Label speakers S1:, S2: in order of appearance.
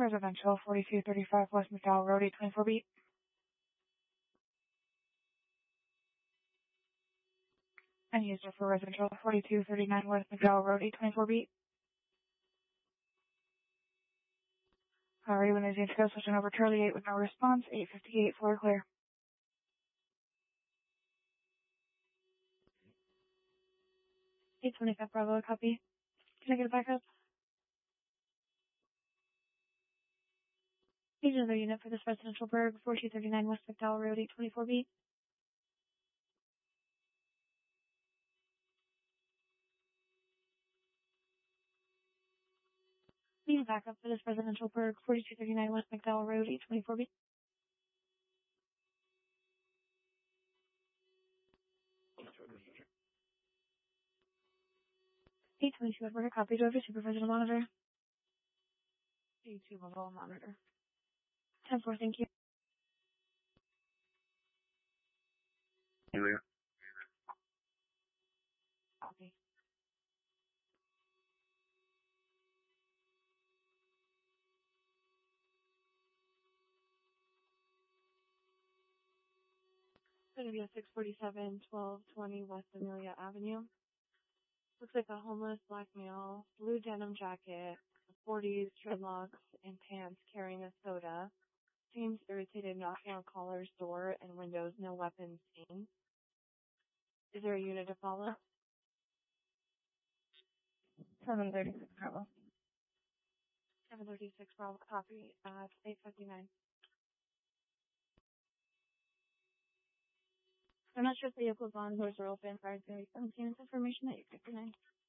S1: Residential, 4235 West McDowell Road, 824 beat. And user for residential, 4239 West McDowell Road, 824 beat. Alright, when there's go, switching over Charlie 8 with no response, 858, floor clear. 825 Bravo, copy. Can I get a backup? Need another unit for this residential burg, 4239 West McDowell Road, 824 beat. Need a backup for this residential burg, 4239 West McDowell Road, 824 beat. 822 Edward, copy. Do I have a supervisor to monitor? 82 level monitor. 10-4, thank you.
S2: Julia.
S1: Copy. It's going to be a 647 1220 West Amelia Avenue. Looks like a homeless black male, blue denim jacket, 40s, dreadlocks, and pants carrying a soda. Seems irritated, knocking on caller's door and windows, no weapons seen. Is there a unit to follow? 736 Bravo. 736 Bravo, copy at 859. I'm not sure if the vehicle's on, doors are open, fire 17 information at 859.